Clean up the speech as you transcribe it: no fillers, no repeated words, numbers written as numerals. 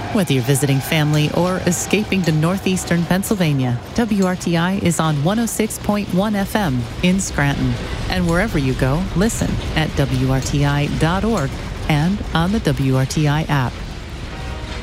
Whether you're visiting family or escaping to northeastern Pennsylvania, WRTI is on 106.1 FM in Scranton. And wherever you go, listen at WRTI.org and on the WRTI app.